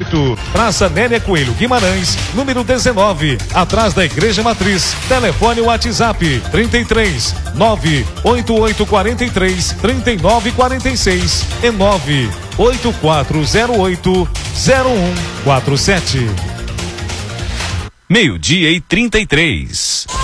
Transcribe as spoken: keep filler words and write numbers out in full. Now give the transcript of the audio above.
oito, Praça Nélia Coelho Guimarães, número dezenove, atrás da Igreja Matriz. Telefone WhatsApp trinta e três, nove oito oito quatro três, trinta e nove quarenta e seis e nove oito quatro zero oito zero um quatro sete. Meio-dia e trinta e três.